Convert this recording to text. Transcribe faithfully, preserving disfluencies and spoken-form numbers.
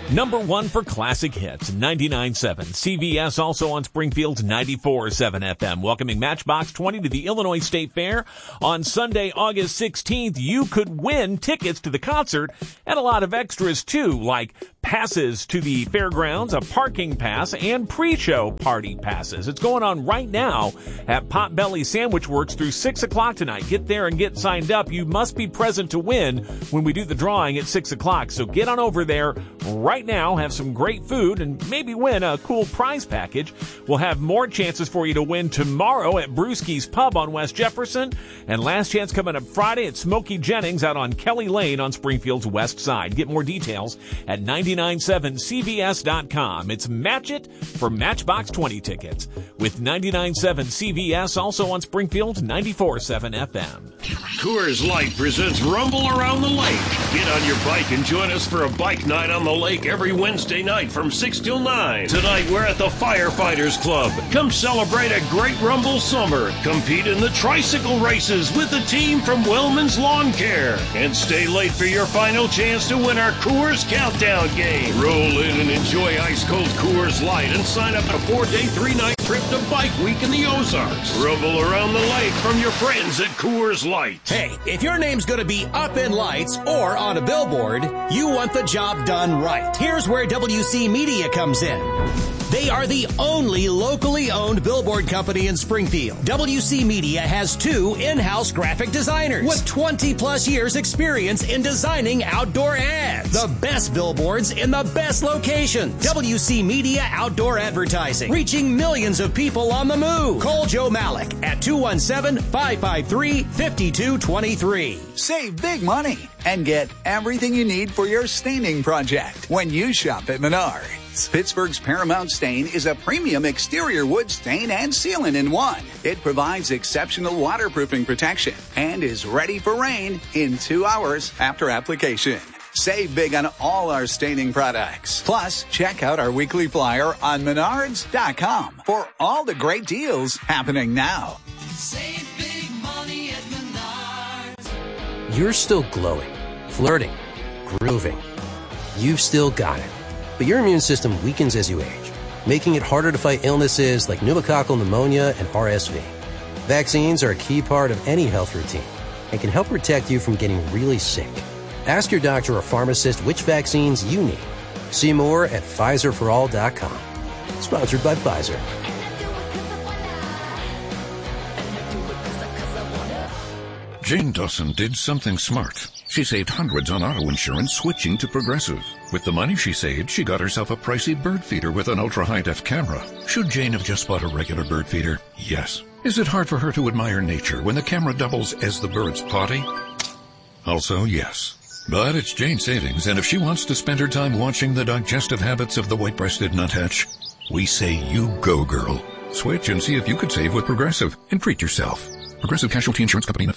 Number one for classic hits, ninety-nine point seven. C V S also on Springfield's ninety-four point seven F M. Welcoming Matchbox twenty to the Illinois State Fair on Sunday, August sixteenth. You could win tickets to the concert and a lot of extras too, like passes to the fairgrounds, a parking pass, and pre-show party passes. It's going on right now at Potbelly Sandwich Works through six o'clock tonight. Get there and get signed up. You must be present to win when we do the drawing at six o'clock. So get on over there right now, have some great food, and maybe win a cool prize package. We'll have more chances for you to win tomorrow at Brewski's Pub on West Jefferson, and last chance coming up Friday at Smokey Jennings out on Kelly Lane on Springfield's west side. Get more details at ninety-nine point seven C V S dot com. It's Match It for Matchbox twenty tickets with ninety-nine point seven C V S, also on Springfield's ninety-four point seven F M. Coors Light presents Rumble Around the Lake. Get on your bike and join us for a bike night on the lake every Wednesday night from six till nine. Tonight we're at the Firefighters Club. Come celebrate a great Rumble summer. Compete in the tricycle races with the team from Wellman's Lawn Care. And stay late for your final chance to win our Coors Countdown game. Roll in and enjoy ice-cold Coors Light and sign up for a four-day, three-night trip to Bike Week in the Ozarks. Rumble around the lake from your friends at Coors Light. Hey, if your name's going to be up in lights or on a billboard, you want the job done right. Here's where W C Media comes in. They are the only locally owned billboard company in Springfield. W C Media has two in-house graphic designers with twenty plus years experience in designing outdoor ads. The best billboards in the best locations. W C Media Outdoor Advertising, reaching millions of people on the move. Call Joe Malik at two one seven, five five three, five two two three. Save big money and get everything you need for your staining project when you shop at Menards. Pittsburgh's Paramount Stain is a premium exterior wood stain and sealant in one. It provides exceptional waterproofing protection and is ready for rain in two hours after application. Save big on all our staining products. Plus, check out our weekly flyer on menards dot com for all the great deals happening now. Save big money at Menards. You're still glowing, flirting, grooving. You've still got it. But your immune system weakens as you age, making it harder to fight illnesses like pneumococcal pneumonia and R S V. Vaccines are a key part of any health routine and can help protect you from getting really sick. Ask your doctor or pharmacist which vaccines you need. See more at Pfizer for all dot com. Sponsored by Pfizer. Jane Dawson did something smart. She saved hundreds on auto insurance switching to Progressive. With the money she saved, she got herself a pricey bird feeder with an ultra-high-def camera. Should Jane have just bought a regular bird feeder? Yes. Is it hard for her to admire nature when the camera doubles as the bird's potty? Also, yes. But it's Jane's savings, and if she wants to spend her time watching the digestive habits of the white-breasted nuthatch, we say you go, girl. Switch and see if you could save with Progressive and treat yourself. Progressive Casualty Insurance Company and